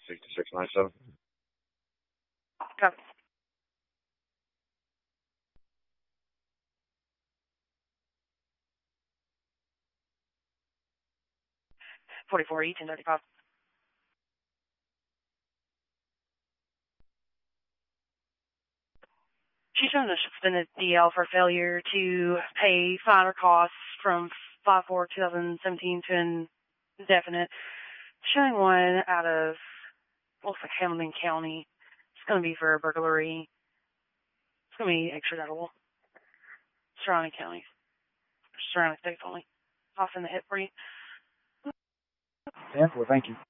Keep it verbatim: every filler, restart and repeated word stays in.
sixty-six ninety-seven. Copy. forty-four E, ten thirty-five. She's shown a suspended D L for failure to pay fine or costs from five four twenty seventeen to indefinite. Showing one out of, looks like Hamilton County. It's going to be for a burglary. It's going to be extraditable. Surrounding counties. Surrounding states only. I'll send the hit for you. Yeah, well, thank you.